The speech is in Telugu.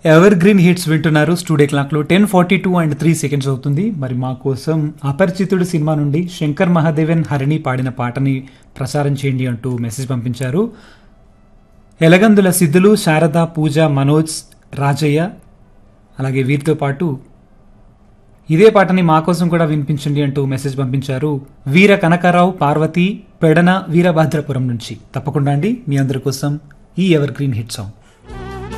ఎవర్ గ్రీన్ హిట్స్ వింటున్నారు. స్టూడియో క్లాక్ లో 10:42 అండ్ 3 seconds అవుతుంది. మరి మా కోసం అపరిచితుడు సినిమా నుండి శంకర్ మహాదేవన్ హరిణి పాడిన పాటని ప్రసారం చేయండి అంటూ మెసేజ్ పంపించారు. ఎలగందుల సిద్ధులు, శారద, పూజ, మనోజ్, రాజయ్య, అలాగే వీరితో పాటు ఇదే పాటని మా కోసం కూడా వినిపించండి అంటూ మెసేజ్ పంపించారు వీర కనకారావు, పార్వతి, పెడన, వీరభద్రపురం నుంచి. తప్పకుండా అండి, మీ అందరి కోసం ఈ ఎవర్ గ్రీన్ హిట్ సాంగ్.